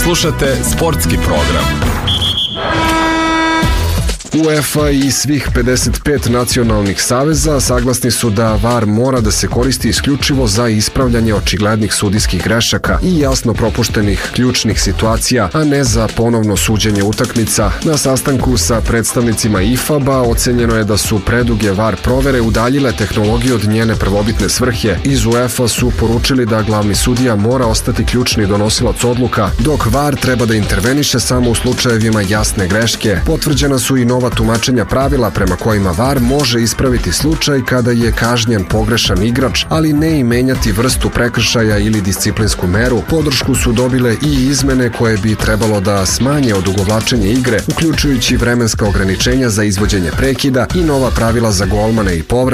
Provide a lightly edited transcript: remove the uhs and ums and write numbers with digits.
Slušate sportski program. UEFA i svih 55 nacionalnih saveza saglasni su da VAR mora da se koristi isključivo za ispravljanje očiglednih sudijskih grešaka i jasno propuštenih ključnih situacija, a ne za ponovno suđenje utakmica. Na sastanku sa predstavnicima IFAB-a ocenjeno je da su preduge VAR provere udaljile tehnologiju od njene prvobitne svrhe. Iz UEFA su poručili da glavni sudija mora ostati ključni donosilac odluka, dok VAR treba da interveniše samo u slučajevima jasne greške. Potvrđena su i nova tumačenja pravila prema kojima VAR može ispraviti slučaj kada je kažnjen pogrešan igrač, ali ne i menjati vrstu prekršaja ili disciplinsku meru. Podršku su dobile i izmene koje bi trebalo da smanje odugovlačenje igre, uključujući vremenska ograničenja za izvođenje prekida i nova pravila za golmane i povrede,